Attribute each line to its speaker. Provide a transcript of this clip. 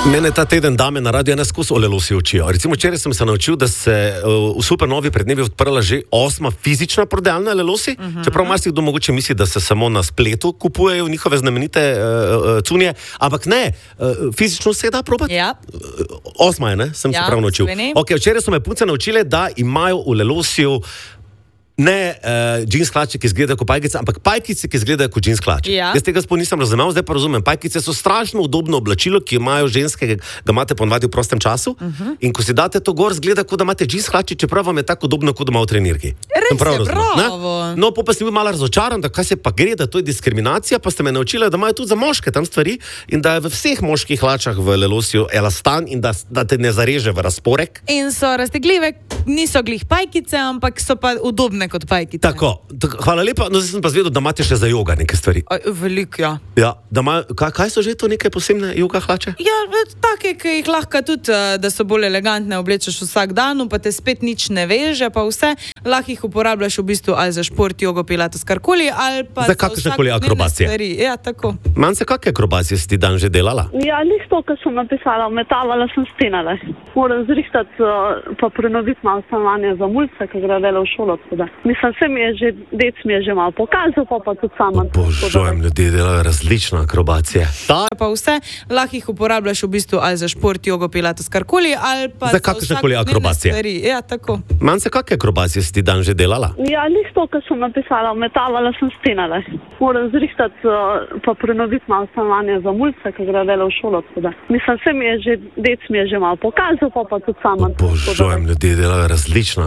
Speaker 1: Mene ta teden dame na radio ena skozi o lelosi učijo. Recimo, včeraj sem se naučil, da se v Supernovi pred dnevi odprla že 8. fizična prodajalna lelosi, čeprav marsikdo mogoče misli, da se samo na spletu kupujejo njihove znamenite cunje, ampak ne, fizično se da probati.
Speaker 2: Ja.
Speaker 1: 8. je, ne? Sem se prav naučil. Okay, včeraj so me punce naučile, da imajo v lelosiju ne džins hlače, ki izgledajo kot pajkice, ampak pajkice, ki izgledajo kot džins hlače.
Speaker 2: Ja.
Speaker 1: Jaz tega sploh nisem razumel, zdaj pa razumem. Pajkice so strašno udobno oblačilo, ki imajo ženske, ga imate ponavadi v prostem času. In ko si date to gor, zgleda, kot da imate džins hlače, čeprav vam je tako udobno, kot da ima v trenirki.
Speaker 2: Res je, bravo.
Speaker 1: No, pa sem bil malo razočaran, da kaj se pa gre, da to je diskriminacija, pa ste me naučili, da imajo tudi za moške tam stvari in da je v vseh moških hlačah v lelosiju elastan in da te ne zareže v razporek.
Speaker 2: In so raztegljive, niso glih pajkice, ampak so pa udobne kot pajkice.
Speaker 1: Tako, hvala lepa. No, zdaj sem pa zvedel, da imate še za joga neke stvari.
Speaker 2: Veliko, ja.
Speaker 1: Ja, kaj so že to neke posebne joga hlače?
Speaker 2: Ja, take, ki jih lahko tudi, da so bolj elegantne, oblečeš vsak dan, pa te spet nič ne veže, pa vse. Lahko jih uporabljaš v bistvu ali za šport, jogo, pilates, karkoli, ali pa
Speaker 1: za kakršnekoli akrobacije.
Speaker 2: Ja, tako.
Speaker 1: Mance, kakšne akrobacije si ti dan že delala?
Speaker 3: Ja, nič to, kar sem napisala, metavala sem stenale. Moram zrihtati pa prenoviti malo stanovanje za mulce, ki gre delo v šolo. Mislim, dec mi je že malo pokazal, pa tudi sama.
Speaker 1: Božujem, ljudje delajo različne akrobacije.
Speaker 2: Pa vse, lahko jih uporabljaš v bistvu ali za šport, jogo, pilates, karkoli, ali pa
Speaker 1: za kakršnekoli akrobacije.
Speaker 2: Ja, tako.
Speaker 1: Mance, kakšne akrobacije si ti dan že delala?
Speaker 3: Ja, nič to, kar sem napisala, metavala sem stenale. Moram zrihtati pa prenoviti malo stanovanje za mulce, ki gre delo v šolo. Mislim, dec mi je že malo pokazal, pa tudi sama.
Speaker 1: Božujem, ljudje delajo različne